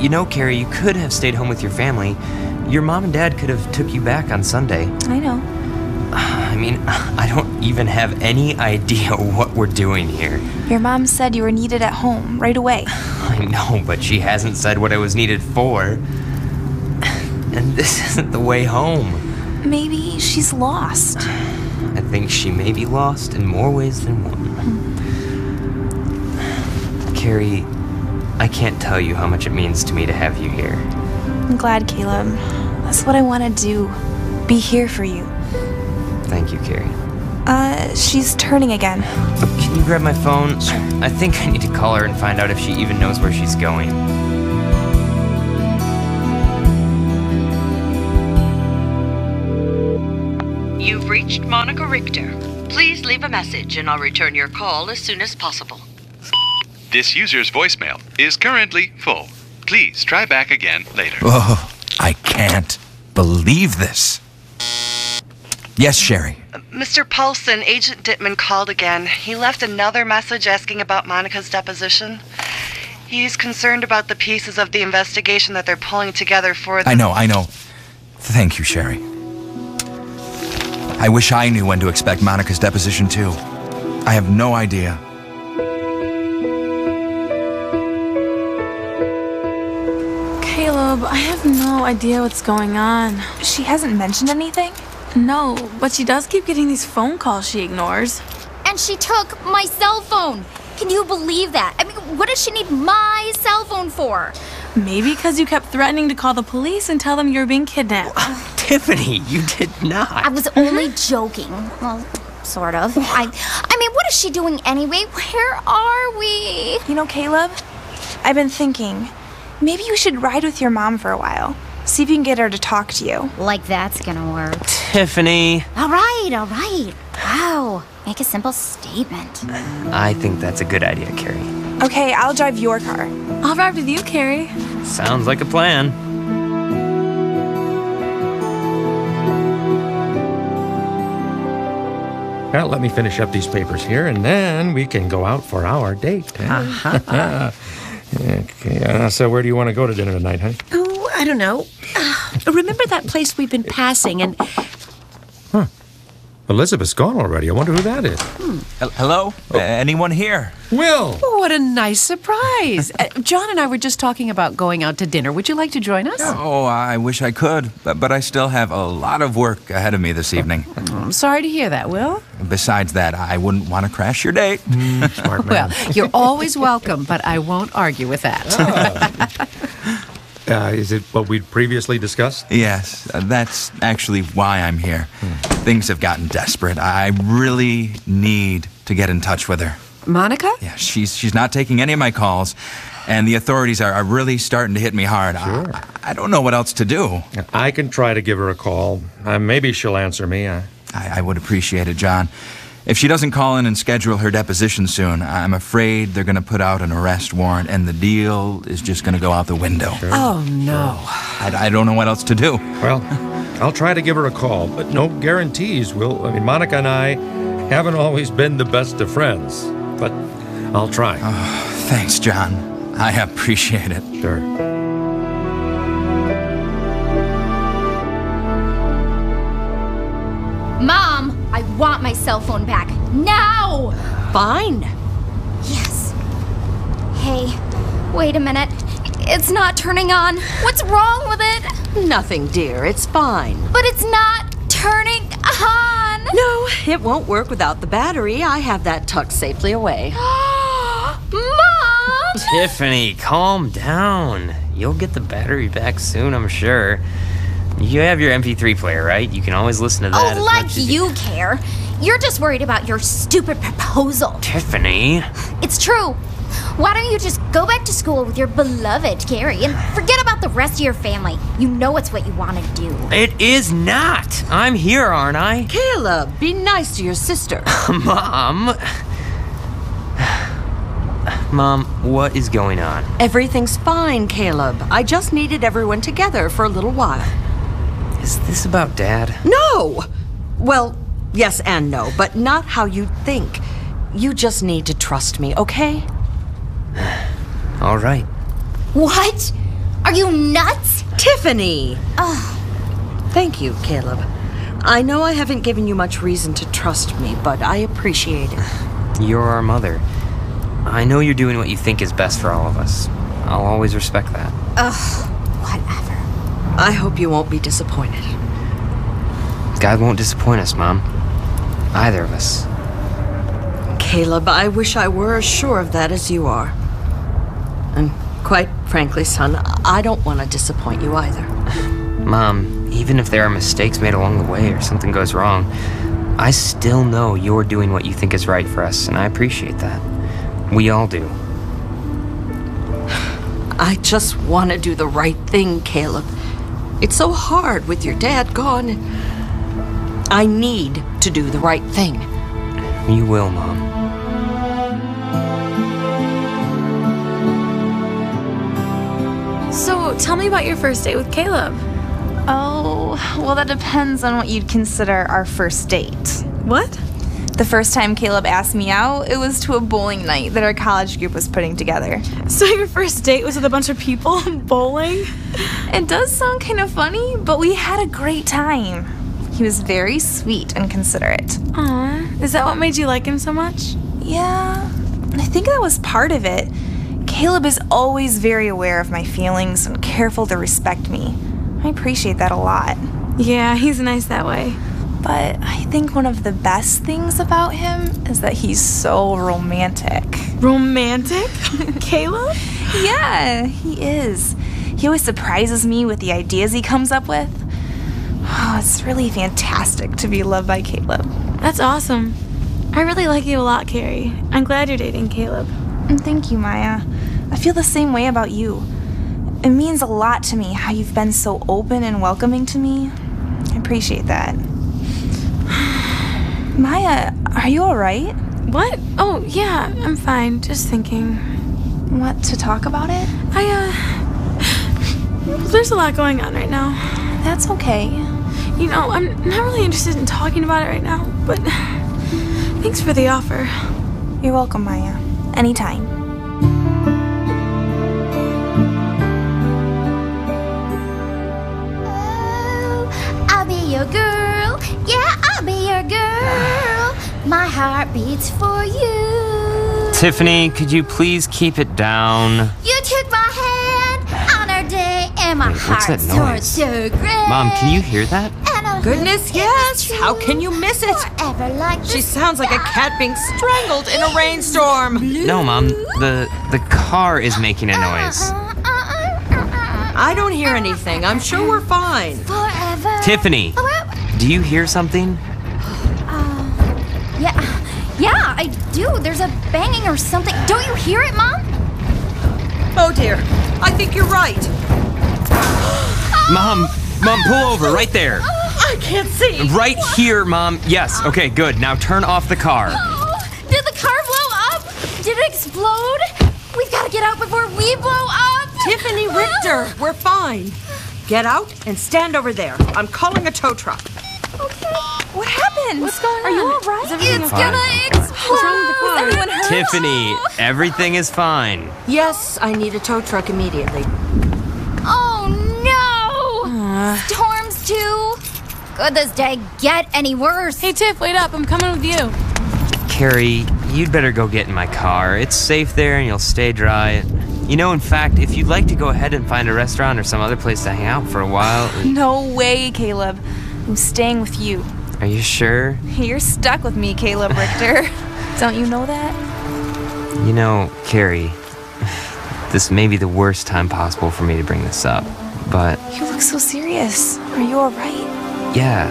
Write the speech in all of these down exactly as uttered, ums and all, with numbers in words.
You know, Carrie, you could have stayed home with your family. Your mom and dad could have took you back on Sunday. I know. I mean, I don't even have any idea what we're doing here. Your mom said you were needed at home right away. I know, but she hasn't said what I was needed for. And this isn't the way home. Maybe she's lost. I think she may be lost in more ways than one. Carrie, I can't tell you how much it means to me to have you here. I'm glad, Caleb. That's what I want to do. Be here for you. Thank you, Carrie. Uh, she's turning again. Can you grab my phone? Sure. I think I need to call her and find out if she even knows where she's going. You've reached Monica Richter. Please leave a message and I'll return your call as soon as possible. This user's voicemail is currently full. Please try back again later. Oh, I can't believe this. Yes, Sherry. Uh, Mister Paulson, Agent Dittman called again. He left another message asking about Monica's deposition. He's concerned about the pieces of the investigation that they're pulling together for the... I know, I know. Thank you, Sherry. I wish I knew when to expect Monica's deposition, too. I have no idea. Caleb, I have no idea what's going on. She hasn't mentioned anything? No, but she does keep getting these phone calls she ignores. And she took my cell phone. Can you believe that? I mean, what does she need my cell phone for? Maybe because you kept threatening to call the police and tell them you were being kidnapped. Tiffany, you did not. I was only joking. Well, sort of. I, I mean, what is she doing anyway? Where are we? You know, Caleb, I've been thinking, maybe you should ride with your mom for a while. See if you can get her to talk to you. Like that's gonna work. Tiffany. All right, all right. Wow. Make a simple statement. I think that's a good idea, Carrie. Okay, I'll drive your car. I'll ride with you, Carrie. Sounds like a plan. Well, let me finish up these papers here, and then we can go out for our date. Uh-huh. Okay, uh, so where do you want to go to dinner tonight, honey? Oh, I don't know. Uh, remember that place we've been passing and... Huh. Elizabeth's gone already. I wonder who that is. Hmm. Hello? Oh. Uh, anyone here? Will! What a nice surprise. uh, John and I were just talking about going out to dinner. Would you like to join us? Oh, I wish I could, but, but I still have a lot of work ahead of me this evening. Oh, I'm sorry to hear that, Will. Besides that, I wouldn't want to crash your date. Mm, smart man. Well, you're always welcome, but I won't argue with that. Oh. Uh, is it what we'd previously discussed? Yes, uh, that's actually why I'm here. Hmm. Things have gotten desperate. I really need to get in touch with her. Monica? Yeah, she's she's not taking any of my calls, and the authorities are, are really starting to hit me hard. Sure. I, I don't know what else to do. I can try to give her a call. Uh, maybe she'll answer me. Uh... I, I would appreciate it, John. If she doesn't call in and schedule her deposition soon, I'm afraid they're going to put out an arrest warrant, and the deal is just going to go out the window. Sure. Oh, no. I, I don't know what else to do. Well, I'll try to give her a call, but no guarantees. Will I mean, Monica and I haven't always been the best of friends, but I'll try. Oh, thanks, John. I appreciate it. Sure. Mom, I want my cell phone back. Now! Fine. Yes. Hey, wait a minute. It's not turning on. What's wrong with it? Nothing, dear. It's fine. But it's not turning on. No, it won't work without the battery. I have that tucked safely away. Mom! Tiffany, calm down. You'll get the battery back soon, I'm sure. You have your M P three player, right? You can always listen to that. Oh, like you care. You're just worried about your stupid proposal. Tiffany. It's true. Why don't you just go back to school with your beloved Carrie and forget about the rest of your family? You know it's what you want to do. It is not. I'm here, aren't I? Caleb, be nice to your sister. Mom. Mom, what is going on? Everything's fine, Caleb. I just needed everyone together for a little while. Is this about Dad? No! Well, yes and no, but not how you think. You just need to trust me, okay? All right. What? Are you nuts? Tiffany! Oh. Thank you, Caleb. I know I haven't given you much reason to trust me, but I appreciate it. You're our mother. I know you're doing what you think is best for all of us. I'll always respect that. Ugh, whatever. I hope you won't be disappointed. God won't disappoint us, Mom. Either of us. Caleb, I wish I were as sure of that as you are. And quite frankly, son, I don't want to disappoint you either. Mom, even if there are mistakes made along the way or something goes wrong, I still know you're doing what you think is right for us, and I appreciate that. We all do. I just want to do the right thing, Caleb. It's so hard with your dad gone. I need to do the right thing. You will, Mom. So, tell me about your first date with Caleb. Oh, well, that depends on what you'd consider our first date. What? The first time Caleb asked me out, it was to a bowling night that our college group was putting together. So your first date was with a bunch of people bowling? It does sound kind of funny, but we had a great time. He was very sweet and considerate. Aw, is that what made you like him so much? Yeah, I think that was part of it. Caleb is always very aware of my feelings and careful to respect me. I appreciate that a lot. Yeah, he's nice that way. But I think one of the best things about him is that he's so romantic. Romantic? Caleb? Yeah, he is. He always surprises me with the ideas he comes up with. Oh, it's really fantastic to be loved by Caleb. That's awesome. I really like you a lot, Carrie. I'm glad you're dating Caleb. And thank you, Maya. I feel the same way about you. It means a lot to me how you've been so open and welcoming to me. I appreciate that. Maya, are you all right? What? Oh, yeah, I'm fine. Just thinking. What, to talk about it? I, uh... There's a lot going on right now. That's okay. You know, I'm not really interested in talking about it right now, but thanks for the offer. You're welcome, Maya. Anytime. Oh, I'll be your girl. Yeah, I'll be your girl. My heart beats for you. Tiffany, could you please keep it down? You took my hand on our day, and my Wait, what's that heart soared noise? so great. Mom, can you hear that? Goodness, yes! How can you miss it? Forever like She the sounds like a cat being strangled in a rainstorm. No, Mom. The the car is making a noise. I don't hear anything. I'm sure we're fine. Forever. Tiffany, do you hear something? Uh, yeah, yeah, I do. There's a banging or something. Don't you hear it, Mom? Oh dear, I think you're right. Mom, Mom, pull over right there. I can't see. Right here, Mom. Yes, okay, good. Now turn off the car. Oh, did the car blow up? Did it explode? We've got to get out before we blow up. Tiffany Richter, we're fine. Get out and stand over there. I'm calling a tow truck. Okay. What happened? What's going on? Are you all right? Is everything It's okay? gonna explode. What's wrong with the car? Is anyone hurt? Tiffany, everything is fine. Yes, I need a tow truck immediately. Oh no! Storms too. Could this day get any worse? Hey, Tiff, wait up. I'm coming with you. Carrie, you'd better go get in my car. It's safe there and you'll stay dry. You know, in fact, if you'd like to go ahead and find a restaurant or some other place to hang out for a while... No way, Caleb. I'm staying with you. Are you sure? You're stuck with me, Caleb Richter. Don't you know that? You know, Carrie, this may be the worst time possible for me to bring this up, but... You look so serious. Are you all right? Yeah.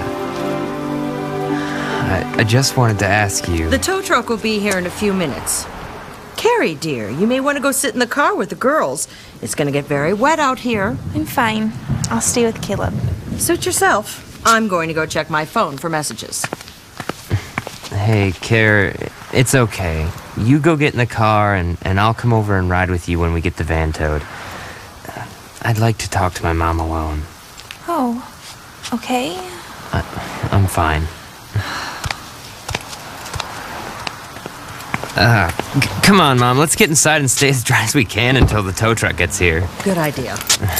I, I just wanted to ask you... The tow truck will be here in a few minutes. Carrie, dear, you may want to go sit in the car with the girls. It's going to get very wet out here. I'm fine. I'll stay with Caleb. Suit yourself. I'm going to go check my phone for messages. Hey, Care, it's okay. You go get in the car, and, and I'll come over and ride with you when we get the van towed. I'd like to talk to my mom alone. Oh, okay. I, I'm fine. Uh, c- come on, Mom. Let's get inside and stay as dry as we can until the tow truck gets here. Good idea.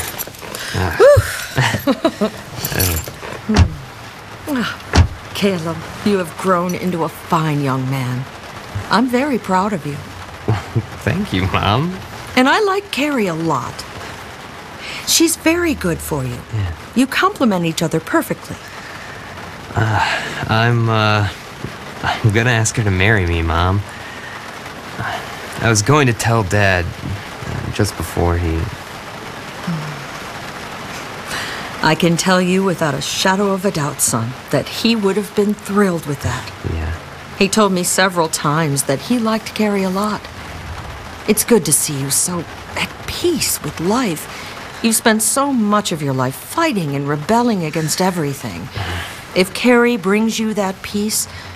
Caleb, you have grown into a fine young man. I'm very proud of you. Thank you, Mom. And I like Carrie a lot. She's very good for you. Yeah. You complement each other perfectly. Uh, I'm, uh... I'm gonna ask her to marry me, Mom. I was going to tell Dad uh, just before he... I can tell you without a shadow of a doubt, son, that he would have been thrilled with that. Yeah. He told me several times that he liked Carrie a lot. It's good to see you so at peace with life. You've spent so much of your life fighting and rebelling against everything. If Carrie brings you that peace,